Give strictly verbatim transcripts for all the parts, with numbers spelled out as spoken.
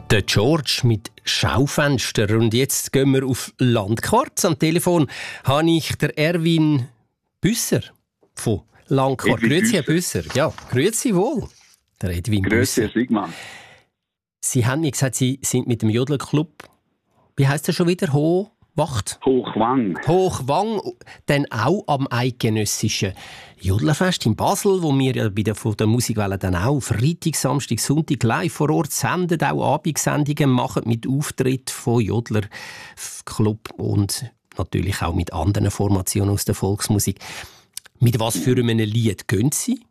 Der George mit Schaufenster. Und jetzt gehen wir auf Landquarz. Am Telefon habe ich den Erwin Büsser von Landquarz. Grüezi, Herr Büsser. Ja, grüezi wohl, der Edwin Büsser. Grüezi, Herr Sigmann. Sie haben mir gesagt, Sie sind mit dem Jodlerclub, wie heisst er schon wieder, Hochwacht? Hochwang. Hochwang, dann auch am eidgenössischen Jodlerfest in Basel, wo wir ja bei der, von der Musikwelle dann auch Freitag, Samstag, Sonntag live vor Ort senden, auch Abendsendungen machen mit Auftritt von Jodlerclub und natürlich auch mit anderen Formationen aus der Volksmusik. Mit was für einem Lied gehen Sie?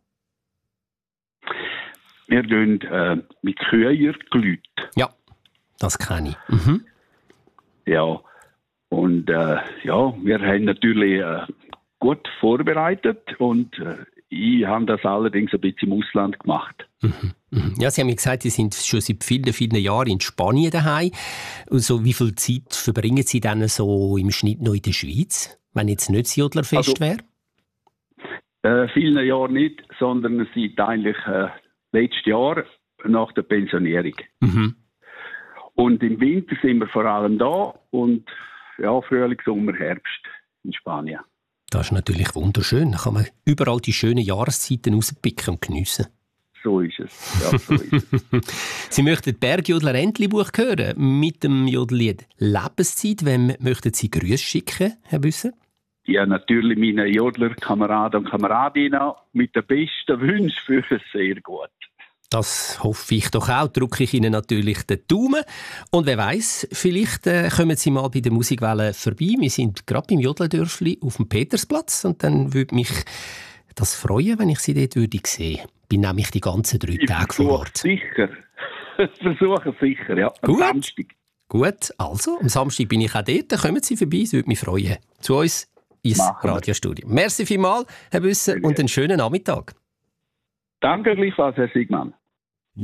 Wir gehen äh, mit Chöierglüt. Ja, das kenne ich. Mhm. Ja, und äh, ja, wir haben natürlich äh, gut vorbereitet und äh, ich habe das allerdings ein bisschen im Ausland gemacht. Mhm. Mhm. Ja, Sie haben mir gesagt, Sie sind schon seit vielen, vielen Jahren in Spanien daheim. Also, wie viel Zeit verbringen Sie dann so im Schnitt noch in der Schweiz, wenn jetzt nicht das Jodlerfest also, wäre? Äh, vielen Jahren nicht, sondern seit eigentlich äh, letztes Jahr nach der Pensionierung. Mhm. Und im Winter sind wir vor allem da und ja, Frühling, Sommer, Herbst in Spanien. Das ist natürlich wunderschön. Da kann man überall die schönen Jahreszeiten rauspicken und geniessen. So ist es. Ja, so ist es. Sie möchten Bergjodler Entlebuch hören mit dem Jodellied «Lebenszeit». Wem möchten Sie Grüße schicken, Herr Büsser? Ja, natürlich meine Jodler-Kameraden und Kameradinnen mit den besten Wünschen für es sehr gut. Das hoffe ich doch auch. Drücke ich Ihnen natürlich den Daumen. Und wer weiss, vielleicht äh, kommen Sie mal bei der Musikwelle vorbei. Wir sind gerade beim Jodlerdörfli auf dem Petersplatz und dann würde mich das freuen, wenn ich Sie dort würde sehen. Ich bin nämlich die ganzen drei Ich Tage vor Ort. Sicher. Versuche sicher, ja. Am Gut. Samstag. Gut, also am Samstag bin ich auch dort. Dann kommen Sie vorbei, es würde mich freuen. Zu uns ins Machen wir. Radiostudio. Merci vielmals, Herr Büsser, und einen schönen Nachmittag. Danke gleichfalls, Herr Sigmann.